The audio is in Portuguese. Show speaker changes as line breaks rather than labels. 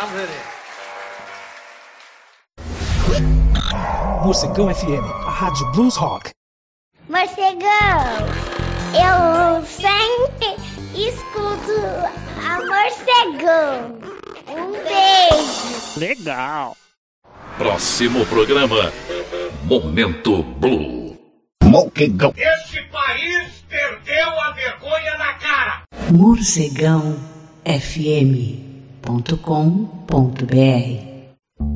I'm ready.
Morcegão FM, a rádio Blues Rock.
Morcegão, eu sempre escuto a Morcegão. Um beijo.
Legal.
Próximo programa, Momento Blue.
Morcegão.
Este país perdeu a vergonha na cara.
morcegãofm.com.br